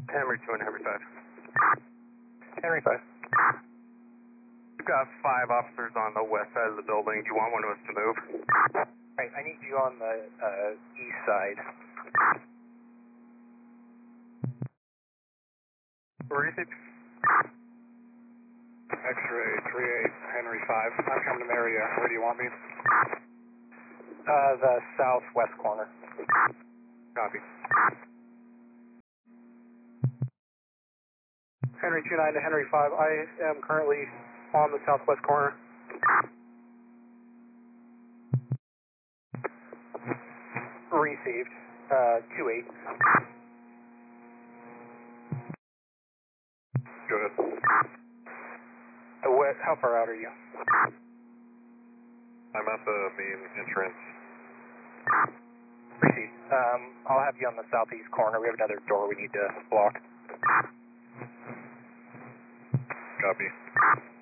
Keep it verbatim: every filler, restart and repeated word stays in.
Henry two and Henry five. Henry five. We've got five officers on the west side of the building. Do you want one of us to move? Right, I need you on the uh, east side. Received. X-ray three eight, Henry five. I'm coming to Maria. Where do you want me? Uh, the southwest corner. Copy. Henry two nine to Henry five. I am currently on the southwest corner. Received. Uh, two eight. Go ahead. Uh, what, how far out are you? I'm at the main entrance. Proceed. Um, I'll have you on the southeast corner. We have another door we need to block. Copy.